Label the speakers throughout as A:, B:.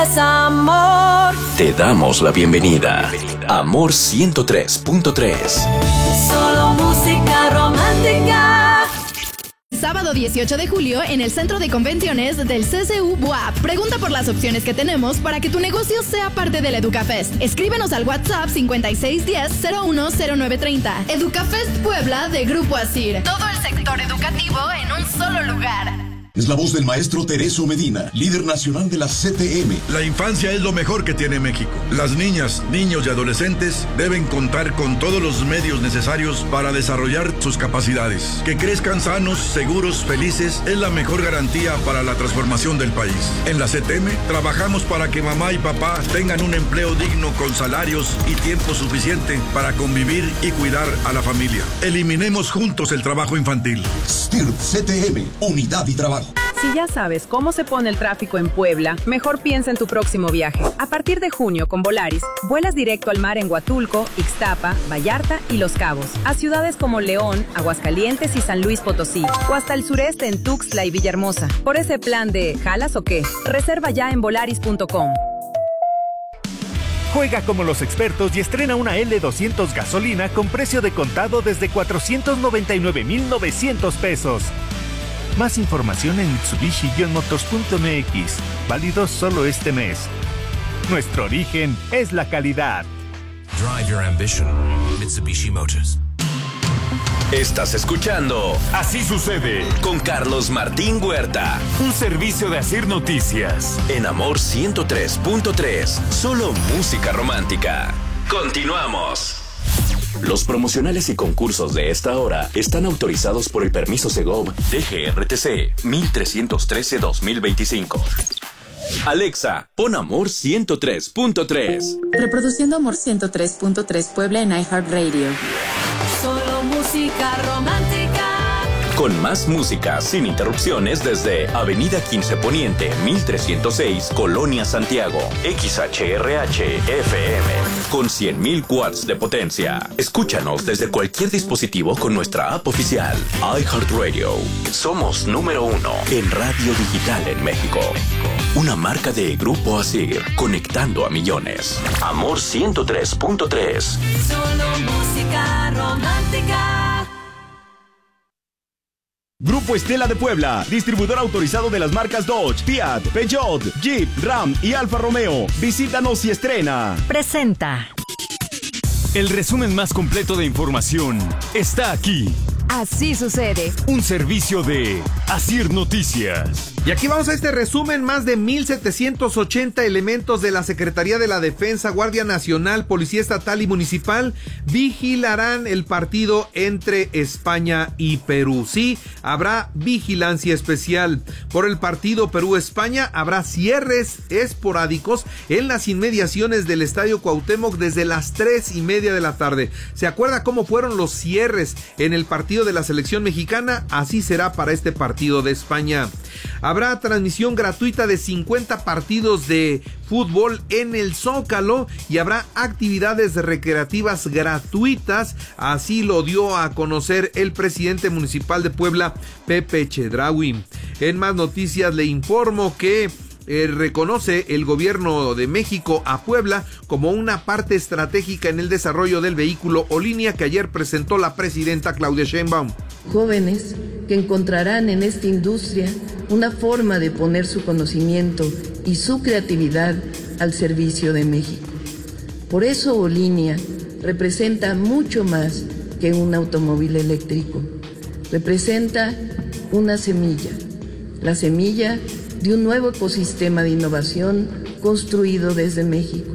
A: Amor.
B: Te damos la bienvenida. Amor 103.3.
A: Solo música romántica.
C: Sábado 18 de julio en el Centro de Convenciones del CCU BUAP. Pregunta por las opciones que tenemos para que tu negocio sea parte del EducaFest. Escríbenos al WhatsApp 5610-010930. EducaFest Puebla de Grupo ASIR. Todo el sector educativo en un solo lugar.
D: Es la voz del maestro Tereso Medina, líder nacional de la CTM.
E: La infancia es lo mejor que tiene México. Las niñas, niños y adolescentes deben contar con todos los medios necesarios para desarrollar sus capacidades. Que crezcan sanos, seguros, felices es la mejor garantía para la transformación del país. En la CTM trabajamos para que mamá y papá tengan un empleo digno con salarios y tiempo suficiente para convivir y cuidar a la familia. Eliminemos juntos el trabajo infantil.
D: STIRP CTM, unidad y trabajo.
F: Si ya sabes cómo se pone el tráfico en Puebla, mejor piensa en tu próximo viaje. A partir de junio, con Volaris, vuelas directo al mar en Huatulco, Ixtapa, Vallarta y Los Cabos, a ciudades como León, Aguascalientes y San Luis Potosí, o hasta el sureste en Tuxtla y Villahermosa. Por ese plan de ¿jalas o qué? Reserva ya en volaris.com.
G: Juega como los expertos y estrena una L200 gasolina con precio de contado desde 499,900 pesos. Más información en Mitsubishi-motors.mx. Válido solo este mes. Nuestro origen es la calidad.
H: Drive your ambition. Mitsubishi Motors.
B: Estás escuchando
I: Así Sucede
B: con Carlos Martín Huerta.
I: Un servicio de ASIR Noticias.
B: En Amor 103.3. Solo música romántica. Continuamos. Los promocionales y concursos de esta hora están autorizados por el permiso Segov DGRTC 1313-2025. Alexa, pon Amor 103.3.
J: Reproduciendo Amor 103.3 Puebla en iHeartRadio.
A: Solo música romántica.
B: Con más música sin interrupciones desde Avenida 15 Poniente, 1306, Colonia Santiago. XHRH FM con 100,000 watts de potencia. Escúchanos desde cualquier dispositivo con nuestra app oficial iHeartRadio. Somos número 1 en radio digital en México. Una marca de Grupo ASIR, conectando a millones. Amor 103.3.
A: Solo música romántica.
K: Grupo Estela de Puebla, distribuidor autorizado de las marcas Dodge, Fiat, Peugeot, Jeep, Ram y Alfa Romeo. Visítanos y estrena.
C: Presenta.
I: El resumen más completo de información está aquí.
C: Así Sucede.
I: Un servicio de ASIR Noticias.
L: Y aquí vamos a este resumen. Más de 1,780 elementos de la Secretaría de la Defensa, Guardia Nacional, Policía Estatal y Municipal vigilarán el partido entre España y Perú. Sí, habrá vigilancia especial. Por el partido Perú-España habrá cierres esporádicos en las inmediaciones del Estadio Cuauhtémoc desde las 3:30 de la tarde. ¿Se acuerda cómo fueron los cierres en el partido de la selección mexicana? Así será para este partido de España. Habrá transmisión gratuita de 50 partidos de fútbol en el Zócalo y habrá actividades recreativas gratuitas. Así lo dio a conocer el presidente municipal de Puebla, Pepe Chedraui. En más noticias le informo que reconoce el gobierno de México a Puebla como una parte estratégica en el desarrollo del vehículo o línea que ayer presentó la presidenta Claudia Sheinbaum.
M: Jóvenes que encontrarán en esta industria una forma de poner su conocimiento y su creatividad al servicio de México. Por eso O-Línea representa mucho más que un automóvil eléctrico. Representa una semilla, la semilla de un nuevo ecosistema de innovación construido desde México.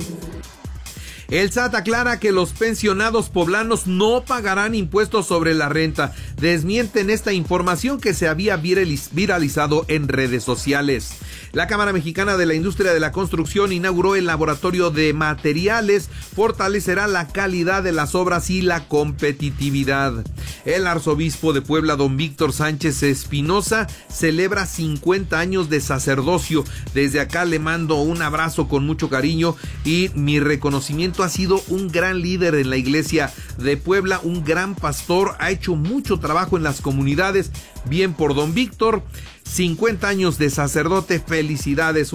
L: El SAT aclara que los pensionados poblanos no pagarán impuestos sobre la renta. Desmienten esta información que se había viralizado en redes sociales. La Cámara Mexicana de la Industria de la Construcción inauguró el laboratorio de materiales. Fortalecerá la calidad de las obras y la competitividad. El arzobispo de Puebla, don Víctor Sánchez Espinosa, celebra 50 años de sacerdocio. Desde acá le mando un abrazo con mucho cariño y mi reconocimiento. Ha sido un gran líder en la iglesia de Puebla, un gran pastor, ha hecho mucho trabajo en las comunidades. Bien por don Víctor, 50 años de sacerdote, felicidades.